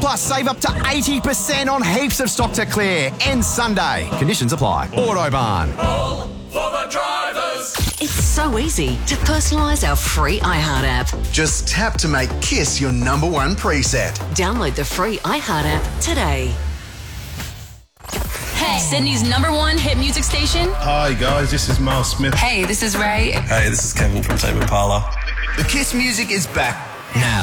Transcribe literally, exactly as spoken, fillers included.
Plus, save up to eighty percent on heaps of stock to clear. Ends Sunday. Conditions apply. Autobahn. All for the drivers. It's so easy to personalise our free iHeart app. Just tap to make Kiss your number one preset. Download the free iHeart app today. Hey, Sydney's number one hit music station. Hi guys, this is Miles Smith. Hey, this is Ray. Hey, this is Kevin from Tame Impala. The Kiss music is back. Now.